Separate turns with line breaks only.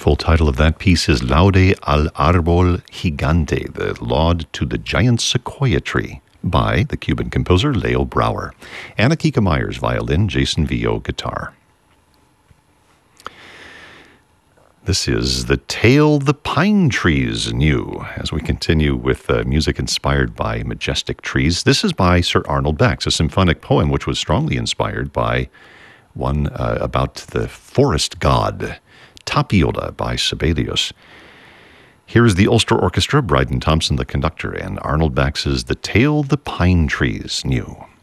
full title of that piece is Laude al Arbol Gigante, the Laud to the Giant Sequoia Tree, by the Cuban composer Leo Brouwer. Anna Kika Myers, violin, Jason Vio, guitar. This is The Tale the Pine Trees Knew, as we continue with music inspired by majestic trees. This is by Sir Arnold Bax, a symphonic poem which was strongly inspired by one about the forest god, Tapiola, by Sibelius. Here is the Ulster Orchestra, Bryden Thompson the conductor, and Arnold Bax's The Tale the Pine Trees Knew.